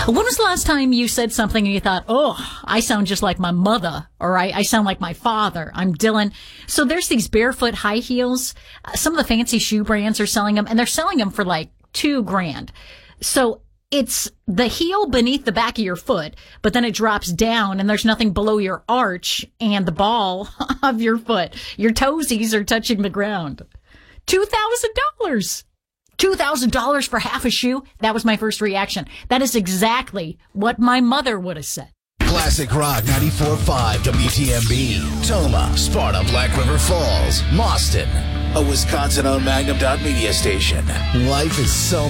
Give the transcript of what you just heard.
When was the last time you said something and you thought, oh, I sound just like my mother, or I sound like my father? I'm Dylan. So there's these barefoot high heels. Some of the fancy shoe brands are selling them, and they're selling them for like $2,000. So it's the heel beneath the back of your foot, but then it drops down and there's nothing below your arch and the ball of your foot. Your toesies are touching the ground. $2,000. $2,000 for half a shoe? That was my first reaction. That is exactly what my mother would have said. Classic Rock 94.5 WTMB. Toma, Sparta, Black River Falls, Mauston. A Wisconsin-owned Magnum Media station. Life is so